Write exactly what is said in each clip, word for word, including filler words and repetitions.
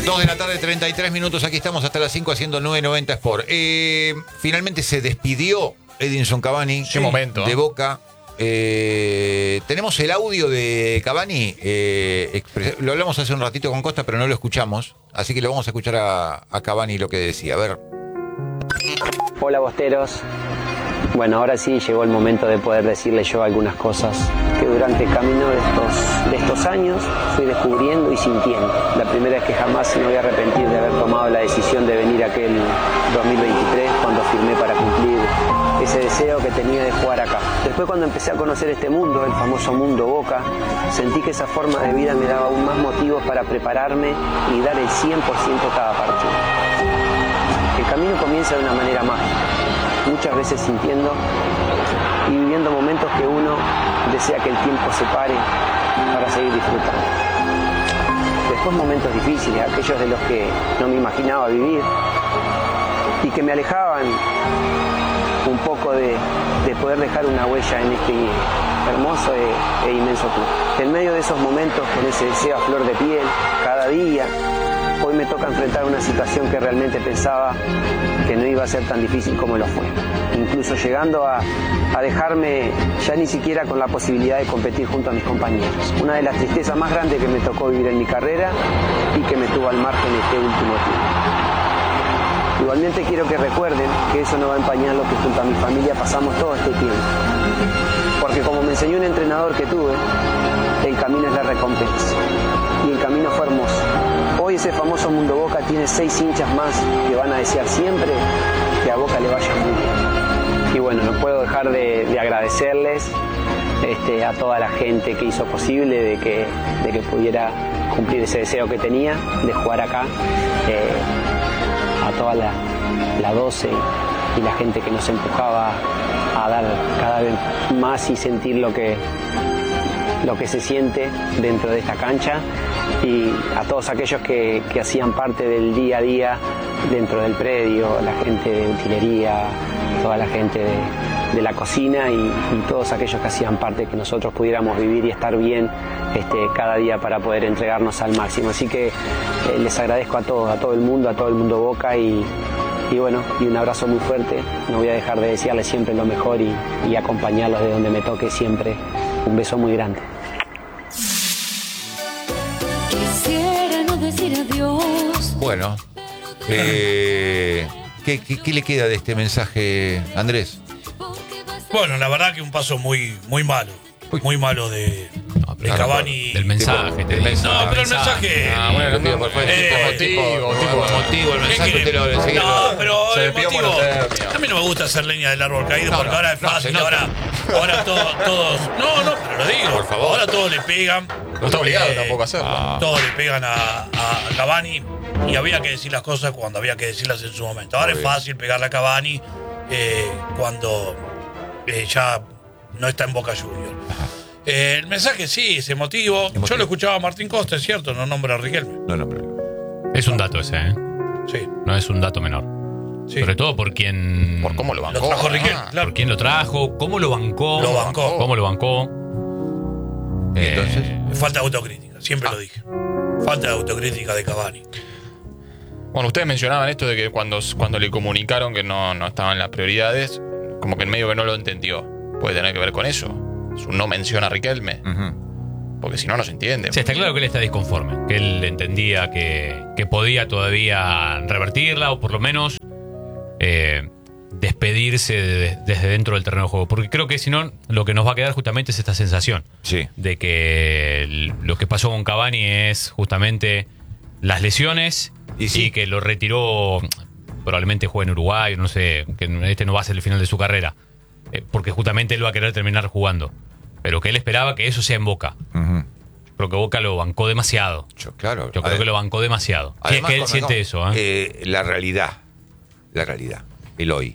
dos de la tarde, treinta y tres minutos. Aquí estamos hasta las cinco haciendo nueve noventa Sport. Eh, finalmente se despidió Edinson Cavani. Qué momento. De Boca. Eh, tenemos el audio de Cavani. Eh, lo hablamos hace un ratito con Costa, pero no lo escuchamos. Así que le vamos a escuchar a, a Cavani lo que decía. A ver. Hola, bosteros. Bueno, ahora sí llegó el momento de poder decirles yo algunas cosas que durante el camino de estos, de estos años fui descubriendo y sintiendo. La primera es que jamás me voy a arrepentir de haber tomado la decisión de venir aquel dos mil veintitrés cuando firmé para cumplir ese deseo que tenía de jugar acá. Después, cuando empecé a conocer este mundo, el famoso mundo Boca, sentí que esa forma de vida me daba aún más motivos para prepararme y dar el cien por ciento cada partido. El camino comienza de una manera mágica, muchas veces sintiendo y viviendo momentos que uno desea que el tiempo se pare para seguir disfrutando. Después momentos difíciles, aquellos de los que no me imaginaba vivir y que me alejaban un poco de, de poder dejar una huella en este hermoso e, e inmenso club. En medio de esos momentos, con ese deseo a flor de piel, cada día, hoy me toca enfrentar una situación que realmente pensaba que no iba a ser tan difícil como lo fue. Incluso llegando a, a dejarme ya ni siquiera con la posibilidad de competir junto a mis compañeros. Una de las tristezas más grandes que me tocó vivir en mi carrera y que me tuvo al margen este último tiempo. Igualmente quiero que recuerden que eso no va a empañar lo que junto a mi familia pasamos todo este tiempo. Porque como me enseñó un entrenador que tuve, el camino es la recompensa. Y el camino fue hermoso. Hoy ese famoso mundo Boca tiene seis hinchas más que van a desear siempre que a Boca le vaya muy bien. Y bueno, no puedo dejar de, de agradecerles este, a toda la gente que hizo posible de que, de que pudiera cumplir ese deseo que tenía de jugar acá. Eh, a toda la, la doce y la gente que nos empujaba a dar cada vez más y sentir lo que, lo que se siente dentro de esta cancha, y a todos aquellos que, que hacían parte del día a día dentro del predio, la gente de utilería, toda la gente de, de la cocina y, y todos aquellos que hacían parte que nosotros pudiéramos vivir y estar bien este, cada día para poder entregarnos al máximo. Así que eh, les agradezco a todos, a todo el mundo, a todo el mundo Boca y, y bueno, y un abrazo muy fuerte. No voy a dejar de desearles siempre lo mejor y, y acompañarlos de donde me toque siempre. Un beso muy grande. Quisiera no decir adiós. Bueno, eh, ¿qué, qué, ¿qué le queda de este mensaje, Andrés? Bueno, la verdad que un paso muy, muy malo. Muy malo de, No, de Cavani. Del mensaje. Tipo, te del digo. mensaje. No, pero el mensaje. Ah, bueno, Lo pido por favor, Eh, tipo, motivo, tipo, tipo, motivo, el ¿Qué mensaje quiere? usted lo enseguida No, lo- pero se el pidió motivo. monotermia. A mí no me gusta hacer leña del árbol caído No, porque no, ahora es no, fácil. se nota. ahora ahora todo- todos. No, no, pero lo digo. Por favor. Ahora todos le pegan. No está obligado Eh, tampoco a hacerlo. Ah. Todos le pegan a, a Cavani y había que decir las cosas cuando había que decirlas en su momento. Ahora Muy es bien. fácil pegarle a Cavani eh, cuando eh, ya no está en Boca Juniors. Eh, el mensaje sí, es emotivo. Emotivo. Yo lo escuchaba a Martín Costa, es cierto, no nombra a Riquelme. No, no, pero... Es un dato ese, ¿eh? Sí, No es un dato menor. sí. Sobre todo por quien. Por cómo lo bancó. Lo trajo Riquelme, Ah, claro. Por quién lo trajo, cómo lo bancó. Lo bancó. Cómo lo bancó. ¿Y entonces? Eh, Falta de autocrítica, siempre lo dije. Falta de autocrítica de Cavani. Bueno, ustedes mencionaban esto de que cuando, cuando le comunicaron que no, no estaban las prioridades, como que en medio que no lo entendió. ¿Puede tener que ver con eso? Su no mención a Riquelme. Ujú. Porque si no, no se entiende. Sí, está claro que él está disconforme, que él entendía que, que podía todavía revertirla o por lo menos eh, despedirse de- desde dentro del terreno de juego. Porque creo que si no, lo que nos va a quedar justamente es esta sensación Sí. de que el- lo que pasó con Cavani es justamente las lesiones Y y, sí. que lo retiró, probablemente juegue en Uruguay, no sé, que este no va a ser el final de su carrera, eh, porque justamente él va a querer terminar jugando. Pero que él esperaba que eso sea en Boca. Ujú. Yo creo que Boca lo bancó demasiado. Yo, claro. Yo creo que lo bancó demasiado. Si es Además, que él con- siente no, eso, ¿eh? eh, la realidad. La realidad. El hoy.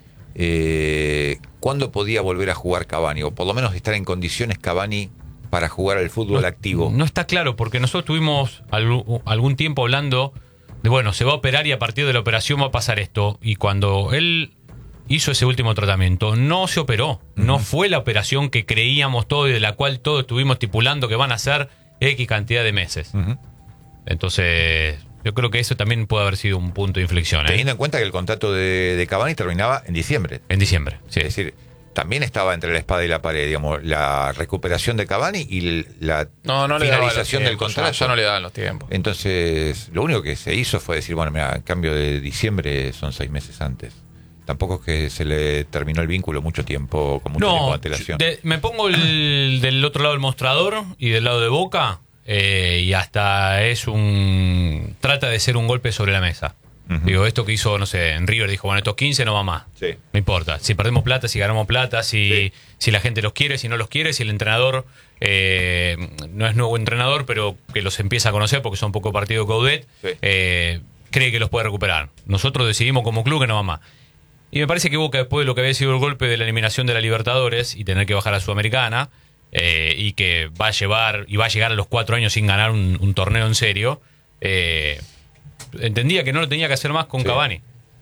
Eh, ¿Cuándo podía volver a jugar Cavani? O por lo menos estar en condiciones Cavani para jugar al fútbol no, activo. No está claro, porque nosotros tuvimos algún, algún tiempo hablando de, bueno, se va a operar y a partir de la operación va a pasar esto. Y cuando él hizo ese último tratamiento, no se operó. No fue la operación que creíamos todos y de la cual todos estuvimos estipulando que van a ser X cantidad de meses. Ujú. Entonces, Yo creo que eso también puede haber sido un punto de inflexión. ¿eh? Teniendo en cuenta que el contrato de, de Cavani terminaba en diciembre. En diciembre, sí. Es decir, también estaba entre la espada y la pared, digamos, la recuperación de Cavani y la No, no le daban los finalización del tiempos, contrato. Ya, ya no le daban los tiempos. Entonces, lo único que se hizo fue decir, bueno, mira, en cambio de diciembre son seis meses antes. Tampoco es que se le terminó el vínculo mucho tiempo, con mucho tiempo de No, antelación. de- me pongo el, del otro lado del mostrador y del lado de Boca, eh, y hasta es un... trata de ser un golpe sobre la mesa. Ujú. Digo, esto que hizo, no sé, en River dijo, bueno, estos quince no va más. Sí. No importa. Si perdemos plata, si ganamos plata, si, Sí. si la gente los quiere, si no los quiere, si el entrenador eh, no es nuevo entrenador, pero que los empieza a conocer porque son poco partido Coudet, Sí. eh, cree que los puede recuperar. Nosotros decidimos como club que no va más. Y me parece que Boca, después de lo que había sido el golpe de la eliminación de la Libertadores y tener que bajar a Sudamericana, eh, y que va a llevar y va a llegar a los cuatro años sin ganar un, un torneo en serio, eh, entendía que no lo tenía que hacer más con Sí. Cavani.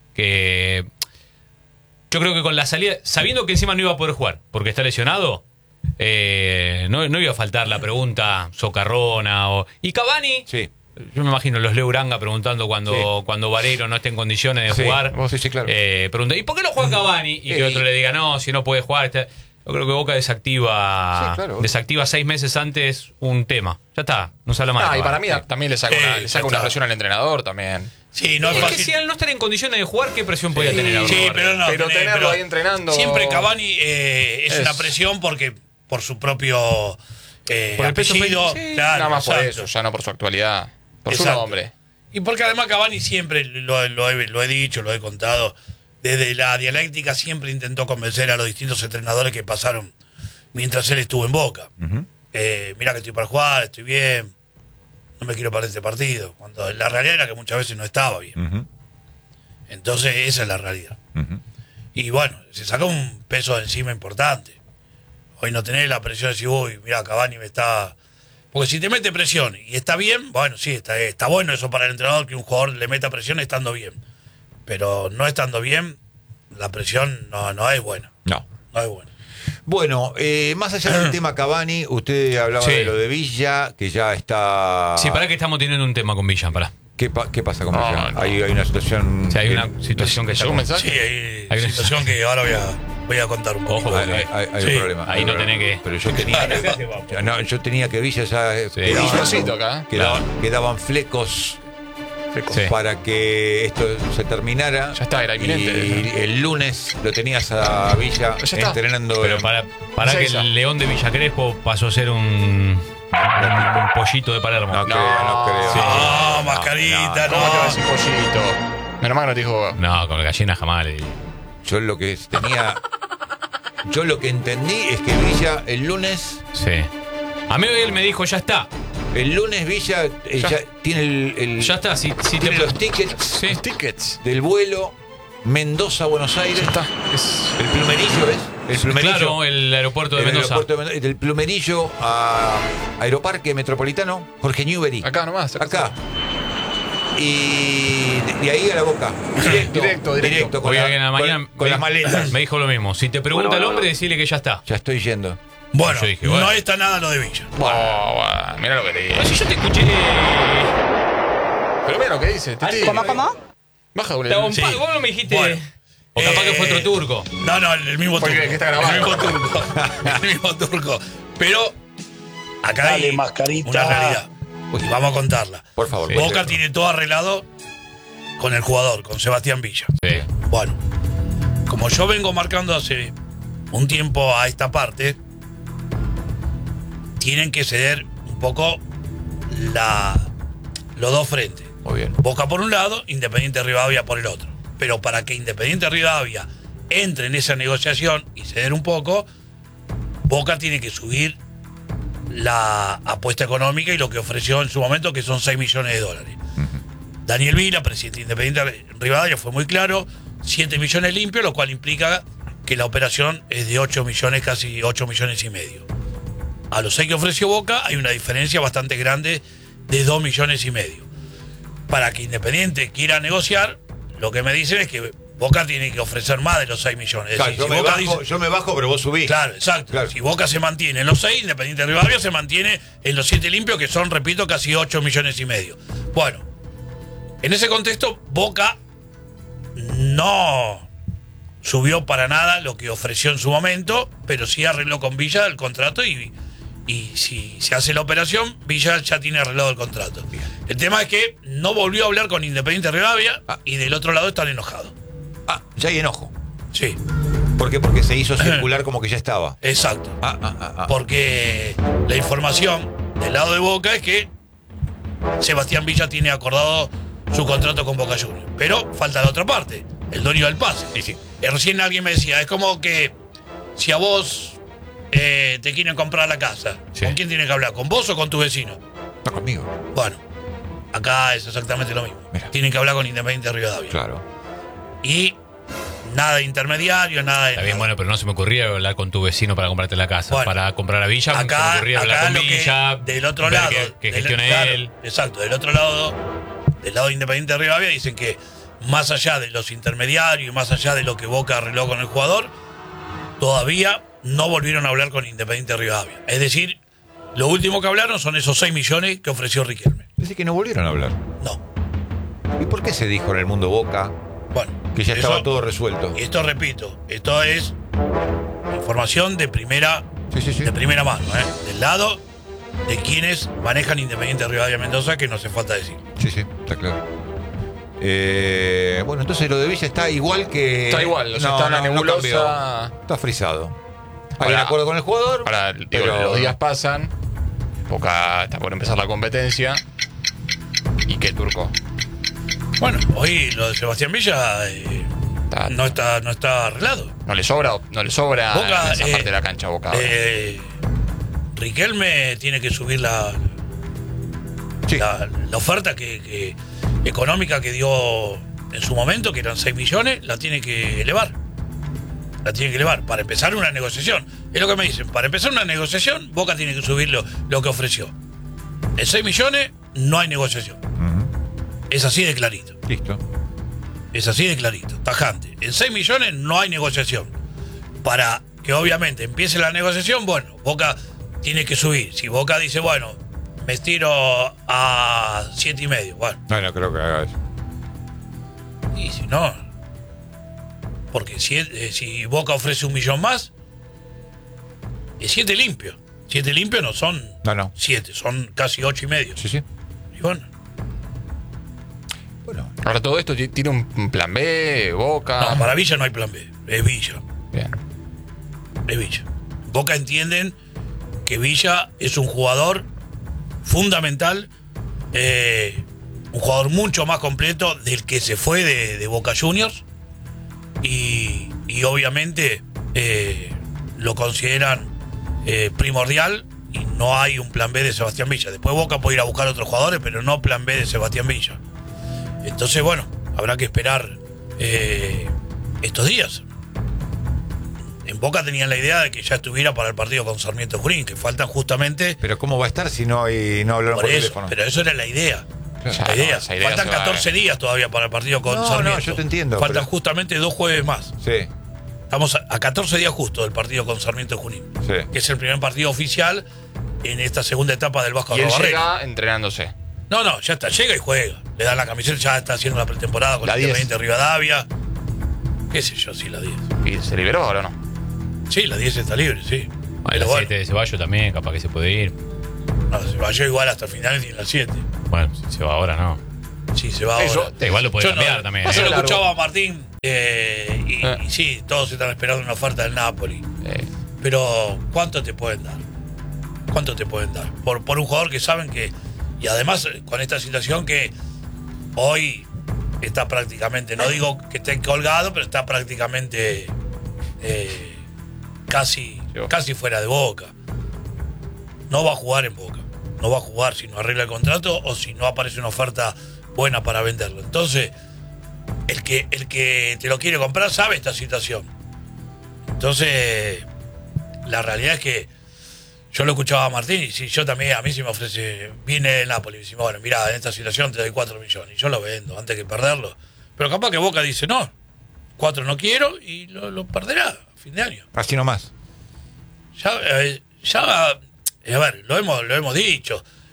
Que yo creo que con la salida, sabiendo que encima no iba a poder jugar porque está lesionado, eh, no, no iba a faltar la pregunta socarrona o ¿y Cavani? Sí. Yo me imagino los Leo Uranga preguntando cuando, Sí. cuando Vareiro no esté en condiciones de Sí, jugar. sí, sí, claro. Eh, pregunta, ¿y por qué no juega Cavani? Y que Sí. otro le diga, no, si no puede jugar. Está... Yo creo que Boca desactiva Sí, claro. desactiva seis meses antes un tema. Ya está, no se habla más. Ah, de y para Cavani. mí también le saca, Sí, una, le saca ya una está. presión al entrenador también. Sí, no es Es que fácil. si al no estar en condiciones de jugar, ¿qué presión podía tener ahora? Sí, pero no. Pero tenés- tenerlo ahí entrenando- Siempre Cavani eh, es, Es- una presión porque por su propio eh, Por el peso apellido. fe- sí, claro, Nada más por exacto. eso, ya no por su actualidad. Por su Exacto. nombre. Y porque además Cavani siempre, lo, lo he, lo he dicho, lo he contado, desde la dialéctica siempre intentó convencer a los distintos entrenadores que pasaron mientras él estuvo en Boca. Ujú. Eh, mira que estoy para jugar, estoy bien, no me quiero perder este partido. Cuando la realidad era que muchas veces no estaba bien. Ujú. Entonces esa es la realidad. Ujú. Y bueno, se sacó un peso de encima importante. Hoy no tenés la presión de decir, uy, mira, Cavani me está... Porque si te mete presión y está bien, bueno, sí, está, está bueno eso para el entrenador que un jugador le meta presión estando bien. Pero no estando bien, la presión no, no es buena. No. No es buena. Bueno, eh, más allá del tema Cavani, usted hablaba Sí. de lo de Villa, que ya está... Sí, para que estamos teniendo un tema con Villa, para. ¿Qué, pa- qué pasa con No, Villa? no. Hay, hay una situación... Sí, hay que- una situación que está ¿Llegó un como- mensaje? Sí, hay, Hay una- situación que ahora voy a, voy a contar un poco. Ojo, Hay, hay- hay- hay Sí. un problema. Ahí hay un no problema. tenés que- Pero yo tenía que... no, yo tenía que Villa ya... eh, Sí. quedaba- Un trocito acá. quedaban, quedaban flecos Sí. para que esto se terminara. Ya está, era inminente. Y el lunes lo tenías a Villa Ya está. entrenando... Pero en- para, para que Seiza. el León de Villa Crespo pasó a ser un, un pollito de Palermo. No creo, no creo. Sí. No, No, mascarita, no, no. ¿Cómo te va a decir pollito? Menos mal que no te dijo. No, con la gallina jamás. le- Yo lo que tenía... Yo lo que entendí es que Villa el lunes... Sí. A mí él me dijo, ya está. El lunes Villa eh, Ya. ya tiene el, el- Ya está. Si, si te... tiene los tickets Sí. Tickets. del vuelo Mendoza Buenos Aires. Ya está. Es- El plumerillo, ¿ves? El plumerillo. Claro, el aeropuerto de el Mendoza. aeropuerto de Mendoza, del plumerillo a Aeroparque Metropolitano, Jorge Newbery. Acá nomás. Acá. Y de, de ahí a la Boca. Directo. Directo, directo. con, Hoy la- alguien a la con- mañana con me- las maletas. Me dijo lo mismo. Si te pregunta Bueno, el bueno, hombre, decirle que ya está. Ya estoy yendo. Bueno, Yo dije, bueno. no está nada lo de Villa. Oh, bueno, mira lo que te digo. Si yo te escuché. Pero mira lo que dice. Titi. ¿Cómo, cómo? Baja un Te hago un Sí. pa- Vos no me dijiste. Bueno. O capaz que fue Eh, otro turco. No, no, el mismo Porque turco. que está grabado. El mismo turco. El mismo turco. Pero acá Dale, hay mascarita. una realidad. Y vamos a contarla. Por favor. Sí. por Boca favor. tiene todo arreglado con el jugador, con Sebastián Villa. Sí. Bueno, como yo vengo marcando hace un tiempo a esta parte, tienen que ceder un poco la, los dos frentes. Muy bien. Boca por un lado, Independiente Rivadavia por el otro. Pero para que Independiente Rivadavia entre en esa negociación y ceder un poco, Boca tiene que subir la apuesta económica y lo que ofreció en su momento, que son seis millones de dólares. Daniel Vila, presidente de Independiente Rivadavia, fue muy claro, siete millones limpios, lo cual implica que la operación es de ocho millones, casi ocho millones y medio. A los seis que ofreció Boca hay una diferencia bastante grande de dos millones y medio. Para que Independiente quiera negociar, lo que me dicen es que Boca tiene que ofrecer más de los seis millones. Es Claro, decir, yo, si me Boca bajo, dice- yo me bajo, pero vos subís. Claro, exacto. Claro. Si Boca se mantiene en los seis, Independiente Rivadavia se mantiene en los siete limpios, que son, repito, casi ocho millones y medio. Bueno, En ese contexto, Boca no subió para nada lo que ofreció en su momento, pero sí arregló con Villa el contrato y, y si se hace la operación, Villa ya tiene arreglado el contrato. El tema es que no volvió a hablar con Independiente Rivadavia Ah. y del otro lado están enojados. Ah, ya hay enojo. Sí, ¿Por qué? Porque se hizo circular como que ya estaba. exacto. Ah, ah, ah, ah. Porque la información del lado de Boca es que Sebastián Villa tiene acordado su contrato con Boca Juniors. Pero falta la otra parte, el dueño del pase. Sí, sí. Eh, Recién alguien me decía, es como que si a vos eh, te quieren comprar la casa, Sí. ¿con quién tiene que hablar? ¿Con vos o con tu vecino? Está conmigo. Bueno, acá es exactamente lo mismo. Mira. Tienen que hablar con Independiente Rivadavia. Claro. Y nada de intermediario, nada de... Está bien, nada. bueno, pero no se me ocurría hablar con tu vecino para comprarte la casa. Bueno, para comprar a Villa, Acá, se me ocurría hablar acá con lo que- Villa. del otro ver lado, Que, que del- gestione claro, él. Exacto, del otro lado, del lado de Independiente Rivadavia, dicen que más allá de los intermediarios y más allá de lo que Boca arregló con el jugador, todavía no volvieron a hablar con Independiente Rivadavia. Es decir, lo último que hablaron son esos seis millones que ofreció Riquelme. Dice que no volvieron a hablar. No. ¿Y por qué se dijo en el mundo Boca Bueno, que ya eso- estaba todo resuelto? Y esto repito, esto es información de primera, Sí, sí, sí. de primera mano, ¿eh? Del lado de quienes manejan Independiente Rivadavia Mendoza, que no hace falta decir. Sí, sí, está claro. Eh, bueno, entonces lo de Villa está igual que. Está igual, o sea, está en la nebulosa. cambió. Está frisado. Hay un Ahora- acuerdo con el jugador. Ahora, digo, pero- los días pasan, Boca está por empezar la competencia. ¿Y qué, Turco? Bueno, hoy lo de Sebastián Villa eh, Está- no está no está arreglado. ¿No le sobra, no le sobra Boca, esa eh, parte de la cancha a Boca? ahora? Eh, Riquelme tiene que subir la, Sí. la, la oferta que, que- económica que dio en su momento, que eran seis millones, la tiene que elevar. La tiene que elevar para empezar una negociación. Es lo que me dicen. Para empezar una negociación, Boca tiene que subir lo, lo que ofreció. En seis millones no hay negociación. Ujú. Es así de clarito. Listo. Es así de clarito, tajante. En seis millones no hay negociación. Para que obviamente empiece la negociación, bueno, Boca tiene que subir. Si Boca dice, bueno, me estiro a siete y medio, bueno, No, no creo que haga eso. y si no, porque si, eh, si Boca ofrece un millón más, es siete limpio. Siete limpio no son No, no. siete, son casi ocho y medio. Sí, sí. Y bueno, Bueno, Ahora todo esto ti- tiene un plan B, Boca. no, para Villa no hay plan B, es Villa. Bien. Es Villa. Boca entienden que Villa es un jugador fundamental, eh, un jugador mucho más completo del que se fue de, de Boca Juniors y, y obviamente eh, lo consideran eh, primordial y no hay un plan B de Sebastián Villa. Después Boca puede ir a buscar otros jugadores, pero no plan B de Sebastián Villa. Entonces, bueno, habrá que esperar eh, estos días. En Boca tenían la idea de que ya estuviera para el partido con Sarmiento Junín, que faltan justamente pero ¿cómo va a estar si no hay no hablaron por por eso. teléfono? Pero eso era la idea. Claro. La Ya, idea. no, esa idea Faltan se va, catorce eh. días todavía para el partido con No, no, Sarmiento. yo te entiendo, Faltan pero- justamente dos jueves más. Sí, Estamos a, a catorce días justo del partido con Sarmiento Junín, sí. que es el primer partido oficial en esta segunda etapa del Vasco Y él Arrobarrena. llega entrenándose. No, no, ya está, llega y juega. Le dan la camiseta, ya está haciendo la pretemporada con La el diez. Independiente Rivadavia. Qué sé yo, sí, la diez. ¿Y se liberó ahora o no? Sí, la diez está libre, sí. El Pero bueno, siete de Ceballos también, capaz que se puede ir. no, se va yo igual hasta el final y en la siete. Bueno, si se va ahora, no. Sí, se va Eso, ahora. te- igual lo puede Yo cambiar no- también, Yo ¿eh? lo Largo. escuchaba a Martín eh, y, Eh. y sí, todos están esperando una oferta del Napoli. Eh, Pero, ¿cuánto te pueden dar? ¿Cuánto te pueden dar? Por, por un jugador que saben que. Y además, eh, con esta situación que hoy está prácticamente, no digo que esté colgado, pero está prácticamente eh, casi, Yo. casi fuera de Boca. No va a jugar en Boca. No va a jugar si no arregla el contrato o si no aparece una oferta buena para venderlo. Entonces, el que, el que te lo quiere comprar sabe esta situación. Entonces, la realidad es que yo lo escuchaba a Martín y si yo también, a mí si me ofrece, viene el Napoli y me dice, bueno, mira, en esta situación te doy cuatro millones y yo lo vendo antes que perderlo. Pero capaz que Boca dice, no, cuatro no quiero y lo, lo perderá a fin de año. Así nomás. Ya, eh, ya, a ver, lo hemos, lo hemos dicho.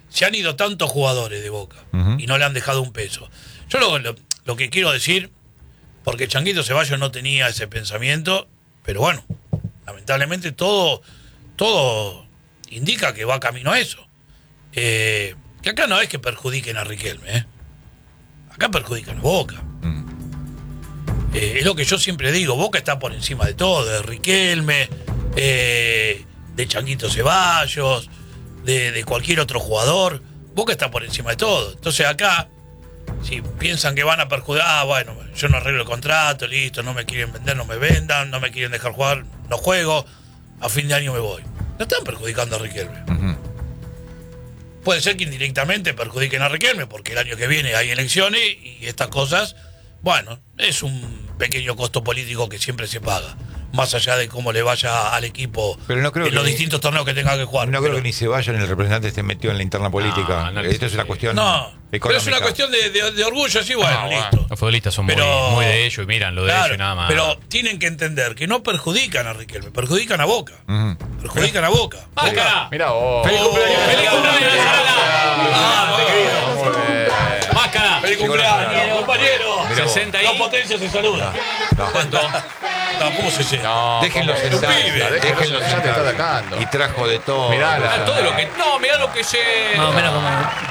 se han ido tantos jugadores de Boca Ujú. y no le han dejado un peso. Yo lo, lo, lo que quiero decir, porque Changuito Ceballos no tenía ese pensamiento, pero bueno, lamentablemente todo, todo indica que va camino a eso. Eh, que acá no es que perjudiquen a Riquelme, ¿eh? Acá perjudican a Boca. Mm. Eh, es lo que yo siempre digo, Boca está por encima de todo, de Riquelme, eh, de Changuito Ceballos, de, de cualquier otro jugador. Boca está por encima de todo. Entonces acá, si piensan que van a perjudicar, ah, bueno, yo no arreglo el contrato, listo, no me quieren vender, no me vendan, no me quieren dejar jugar, no juego, a fin de año me voy. No están perjudicando a Riquelme. Ujú. Puede ser que indirectamente perjudiquen a Riquelme, porque el año que viene hay elecciones y estas cosas, bueno, es un pequeño costo político que siempre se paga, más allá de cómo le vaya al equipo Pero no creo en los que- distintos torneos que tenga que jugar. No creo Pero- que ni se vaya ni el representante esté metido en la interna política. No, no, Esto es una sí. cuestión No, económica. pero es una cuestión de, de- de orgullo, sí, bueno, Ah, bueno. listo. Los futbolistas son muy, Pero- muy de ellos y miran lo de Claro, ellos y nada más. pero tienen que entender que no perjudican a Riquelme, perjudican a Boca. Ujú. Perjudican a Boca. ¡Máscara! Mirá vos. ¡Feliz cumpleaños! ¡Feliz cumpleaños, Sala! Ah, Muy bien. ¡Máscara! ¡Feliz cumpleaños, compañero! Mirá vos. sesenta y... La potencia se saluda. No. ¿Cuánto? No, ¿cómo se llama? No, Déjenlo ¿cómo? sentar. pibe, Déjenlo ya te sentar. está atacando. Y trajo de todo. Mirá la- Ah, todo lo que... No, mirá lo que se... Más o menos como.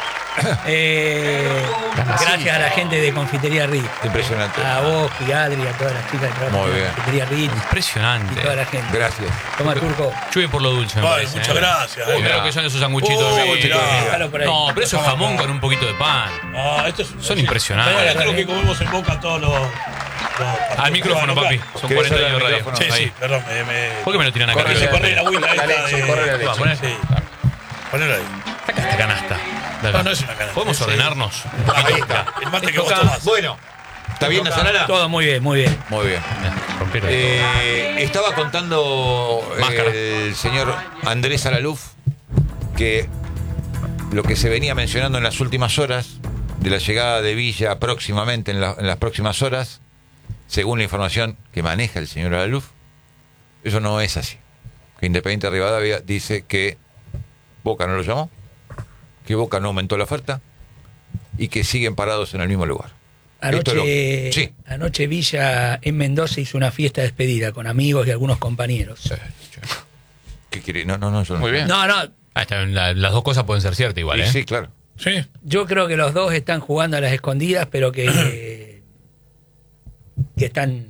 Eh, gracias a la gente de Confitería Ritz. Impresionante. A vos, Pigadri, a todas las chicas que trabajan Muy en bien. Confitería Ritz. Y Impresionante. toda la gente. Gracias. Toma, Turco. Llueve por lo dulce, me Ay, parece. muchas ¿eh? gracias. Uy, eh. mirá lo que son esos sanguchitos. Uy, de mirá. vidrio. Déjalo por ahí. No, pero eso es jamón con un poquito de pan. Ah, esto es, Son impresionantes. Bueno, esto es lo que comemos en Boca todos los... los Al micrófono, Boca. papi. Son ¿Querés cuarenta hablar años de al radio. micrófono? Sí, Ahí. sí, perdón, me... me... ¿Por qué me lo tiran acá? Corre, Corre, se corre la agüita la esta leche, de... corre la Va, leche. poné. Sí. Ponelo ahí. Saca esta canasta. Dale. No, no es una canasta. ¿Podemos Sí. ordenarnos? Ahí está. El mate que vos Toca- tomás. Bueno, ¿está bien la salada? Todo muy bien, muy bien. Muy bien. Rompieron. Eh, estaba contando eh, Máscara. el señor Andrés Alaluf que lo que se venía mencionando en las últimas horas de la llegada de Villa próximamente, en, la- en las próximas horas, según la información que maneja el señor Alaluf, eso no es así. Que Independiente Rivadavia dice que Boca no lo llamó, que Boca no aumentó la oferta y que siguen parados en el mismo lugar. Esto es lo- Anoche, sí. anoche Villa en Mendoza hizo una fiesta de despedida con amigos y algunos compañeros. ¿Qué quiere? No, no, no. Yo no. Muy bien. No, no, Ah, está bien, la- las dos cosas pueden ser ciertas igual, Y ¿eh? sí, claro. Sí. yo creo que los dos están jugando a las escondidas, pero que, que están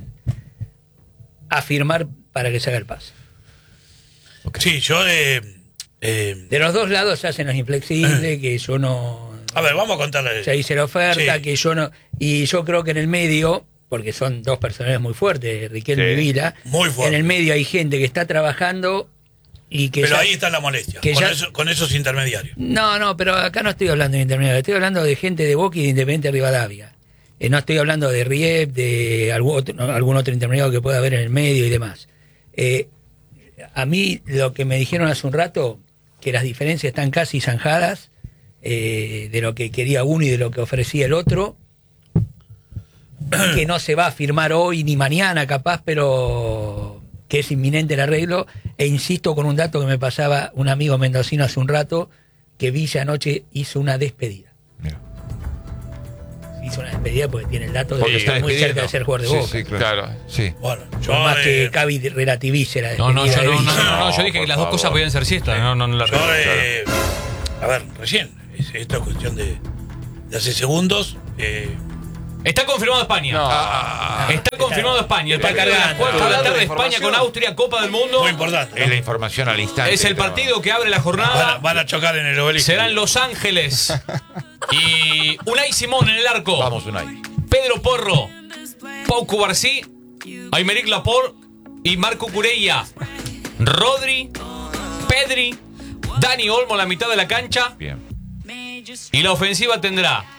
a firmar para que se haga el pase. Sí, yo... Eh, eh, De los dos lados se hacen los inflexibles, que yo no... a ver, vamos a contarle. Se hice la oferta, Sí. que yo no... Y yo creo que en el medio, porque son dos personajes muy fuertes, Riquelme Sí. y Vila, Muy fuerte. en el medio hay gente que está trabajando y que... Pero ya- ahí está la molestia, que con, ya- eso- con esos intermediarios. No, no, pero acá no estoy hablando de intermediarios, estoy hablando de gente de Boca y de Independiente Rivadavia. Eh, no estoy hablando de Riep, de algún otro, no, algún otro intermediario que pueda haber en el medio y demás. Eh, a mí lo que me dijeron hace un rato, que las diferencias están casi zanjadas eh, de lo que quería uno y de lo que ofrecía el otro, que no se va a firmar hoy ni mañana capaz, pero que es inminente el arreglo, e insisto con un dato que me pasaba un amigo mendocino hace un rato, que Villa anoche hizo una despedida. Mira. Hizo una despedida porque tiene el dato de Porque que está está muy cerca despidiendo. de ser jugador de Sí, Boca. sí, claro. Claro. Sí. Bueno, yo... Por más eh, que Cavi relativice la No, no, despedida yo, de no, no, Villa. no, no, yo No, dije que por las dos favor. cosas podían ser ciertas. No, no, no la Yo, eh, a ver, recién, es- esto es cuestión de, de hace segundos. Eh, Está confirmado España. No. Está confirmado España. El está partido de las cargando. cuatro de la Hablando tarde, de España información. con Austria, Copa del Mundo. muy importante. Es la información al instante. Es el pero- partido que abre la Van a, jornada. van a chocar en el obelisco. Será en Los Ángeles. Y Unai Simón en el arco. Vamos, Unai. Pedro Porro, Pau Cubarsí, Aymeric Laporte y Marco Cureia. Rodri, Pedri, Dani Olmo en la mitad de la cancha. Bien. Y la ofensiva tendrá